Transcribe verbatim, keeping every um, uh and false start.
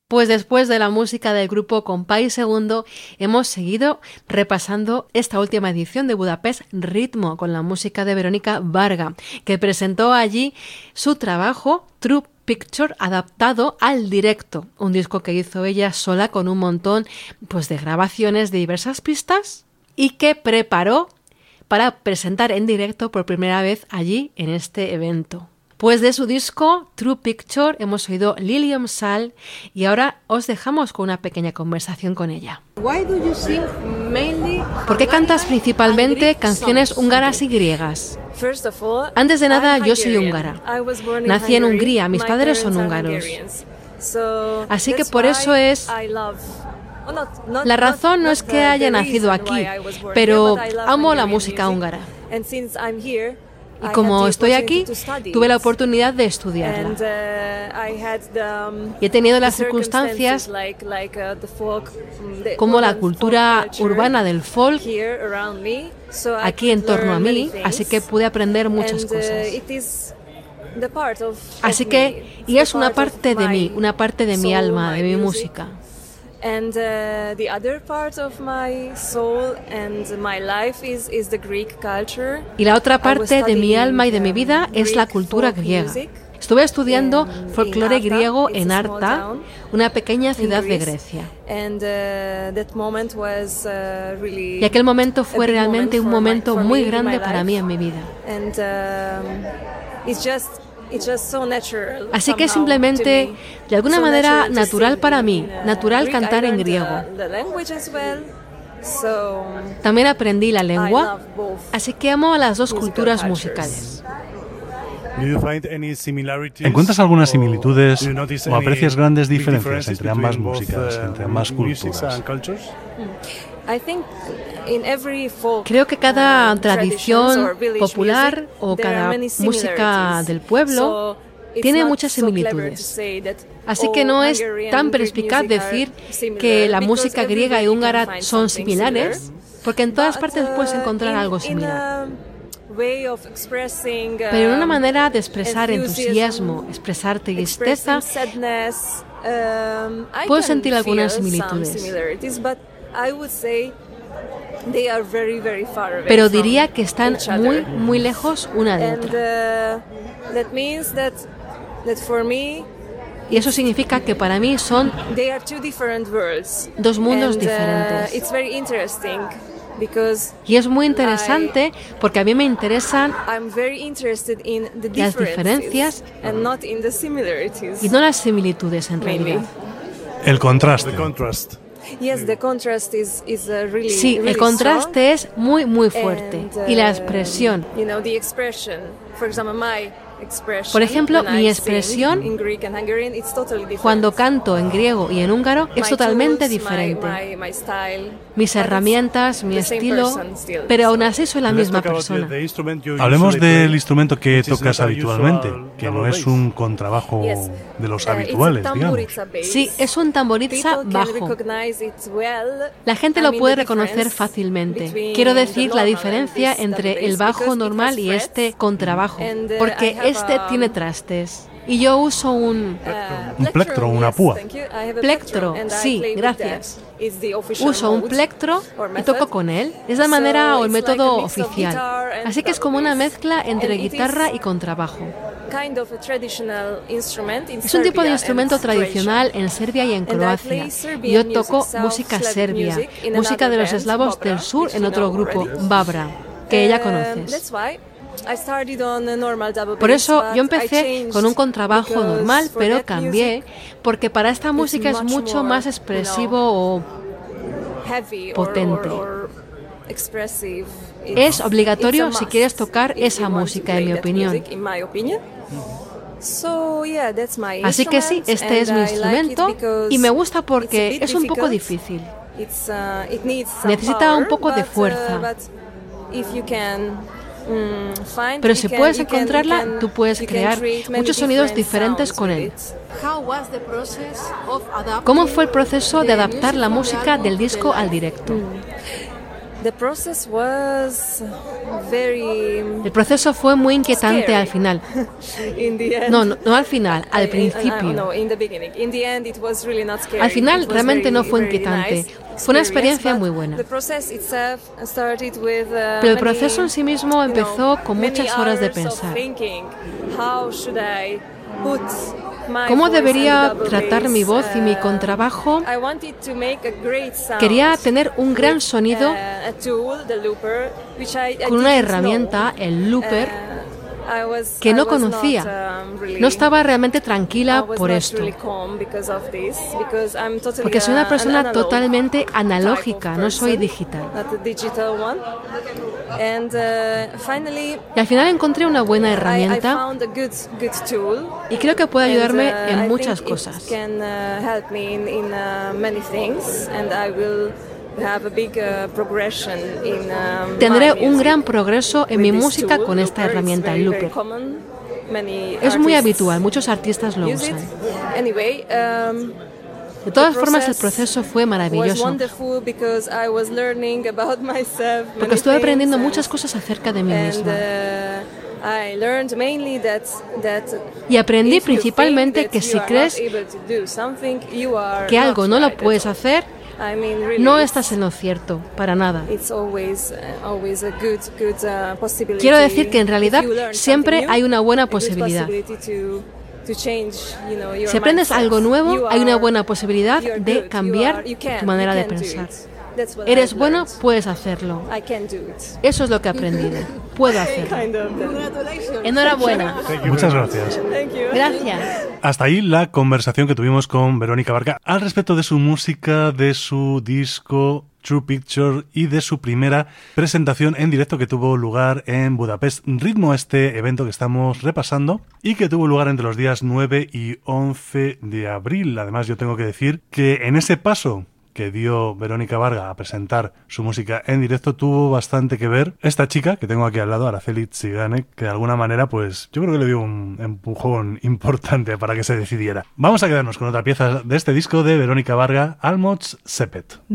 Pues después de la música del grupo Compay Segundo, hemos seguido repasando esta última edición de Budapest Ritmo con la música de Verónica Varga, que presentó allí su trabajo True Picture adaptado al directo, un disco que hizo ella sola con un montón pues, de grabaciones de diversas pistas y que preparó para presentar en directo por primera vez allí en este evento. Pues de su disco True Picture hemos oído Lilium Sal y ahora os dejamos con una pequeña conversación con ella. ¿Por qué cantas principalmente canciones húngaras y griegas? Antes de nada, yo soy húngara. Nací en Hungría, mis padres son húngaros. Así que por eso es... La razón no es que haya nacido aquí, pero amo la música húngara. Y como estoy aquí, tuve la oportunidad de estudiarla. Y he tenido las circunstancias como la cultura urbana del folk aquí en torno a mí, así que pude aprender muchas cosas. Así que, y es una parte de mí, una parte de mi alma, de mi música. And uh, the other part of my soul and my life is, is the Greek culture. Y la otra parte de mi alma y de mi vida es la cultura griega. Estuve estudiando folclore griego en Arta, una pequeña ciudad de Grecia. Y aquel momento fue realmente un momento muy grande para mí en mi vida. Así que simplemente, de alguna manera, natural para mí, natural cantar en griego. También aprendí la lengua, así que amo a las dos culturas musicales. ¿Encuentras algunas similitudes o aprecias grandes diferencias entre ambas músicas, entre ambas culturas? Creo que cada tradición popular o cada música del pueblo tiene muchas similitudes. Así que no es tan perspicaz decir que la música griega y húngara son similares, porque en todas partes puedes encontrar algo similar. Pero en una manera de expresar entusiasmo, expresar tristeza, puedo sentir algunas similitudes. Pero diría que están muy, muy lejos una de otra. Y eso significa que para mí son dos mundos diferentes. Y es muy interesante porque a mí me interesan las diferencias y no las similitudes en realidad. El contraste. Sí, el contraste es muy, muy fuerte. Y la expresión. Por ejemplo, mi expresión cuando canto en griego y en húngaro es totalmente diferente. Mis herramientas, mi estilo, pero aún así soy la misma persona. Hablemos del instrumento que tocas habitualmente, que no es un contrabajo de los habituales, digamos. Sí, es un tamboritza bajo. La gente lo puede reconocer fácilmente. Quiero decir la diferencia entre el bajo normal y este contrabajo, porque este tiene trastes. Y yo uso un... Un plectro, una púa. Plectro, sí, gracias. Uso un plectro y toco con él. Es la manera o el método oficial. Así que es como una mezcla entre guitarra y contrabajo. Es un tipo de instrumento tradicional en Serbia y en Croacia. Yo toco música serbia, música de los eslavos del sur en otro grupo, Babra, que ella conoces. Por eso yo empecé con un contrabajo normal, pero cambié, porque para esta música es mucho más expresivo o potente. Es obligatorio si quieres tocar esa música, en mi opinión. Así que sí, este es mi instrumento y me gusta porque es un poco difícil. Necesita un poco de fuerza. Pero si puedes encontrarla, tú puedes crear muchos sonidos diferentes con él. ¿Cómo fue el proceso de adaptar la música del disco al directo? The process was very El proceso fue muy inquietante scary. al final. In the end. No, no, no al final, al I- I- principio. no, in the beginning. In the end it was really not scary. Al final It was realmente very, no fue very inquietante. nice Fue una experience, experiencia but muy buena. The process itself started with, uh, Pero el many, proceso en sí mismo you empezó know, con many muchas horas de hours of pensar. thinking, how should I put my ¿Cómo voice debería and double tratar bass? mi voz y mi Uh, contrabajo? I wanted to make a great sound Quería tener un gran with, sonido uh, a tool, the looper, which I, I con una didn't herramienta, know. el looper, Uh, I was- que I no was not, conocía. um, really- No estaba realmente I tranquila was por not esto. really calm because of this, because I'm totally Porque soy una a- persona an analog totalmente type of analógica, no soy person, digital. not a digital one. And uh, finally, Y al final encontré una buena I, I herramienta found a good, good tool. y creo que puede ayudarme and, uh, en I muchas think cosas. It can uh, help me in, in uh, many things, and I will have a big uh, progression in um, Tendré my un music gran progreso en with mi this música tool, con esta looper. herramienta, It's el very, very looper. common. Many Es muy artists habitual, muchos artistas lo use it. usan. Anyway, um, De todas the formas, el process proceso fue was maravilloso, wonderful because I was learning about myself many porque estuve aprendiendo things muchas and- cosas acerca de mí and, misma. uh, I learned mainly that that Y aprendí if you think principalmente that que you si are crees not able to do something, you are que not algo no lo right at puedes all. hacer, I mean, really, no it's- estás en lo cierto, para nada. It's always, uh, always a good, good uh, possibility. Quiero decir que en realidad If you learn siempre something new, hay una buena a good posibilidad. possibility to- to change, you know, your Si aprendes mindset. algo nuevo, You hay una are- buena posibilidad you are de good, you cambiar are- you can- tu manera you de can do pensar. it. That's what Eres I've bueno, learned. puedes hacerlo. I can do it. Eso es lo que he aprendido. Puedo hacerlo. Kind of. Enhorabuena. Muchas gracias. Thank you. Gracias. Hasta ahí la conversación que tuvimos con Verónica Varga al respecto de su música, de su disco True Picture y de su primera presentación en directo que tuvo lugar en Budapest Ritmo, este evento que estamos repasando y que tuvo lugar entre los días nueve y once de abril. Además, yo tengo que decir que en ese paso que dio Verónica Varga a presentar su música en directo tuvo bastante que ver esta chica que tengo aquí al lado, Araceli Tziganek, que de alguna manera pues yo creo que le dio un empujón importante para que se decidiera. Vamos a quedarnos con otra pieza de este disco de Verónica Varga, Almots Sepet.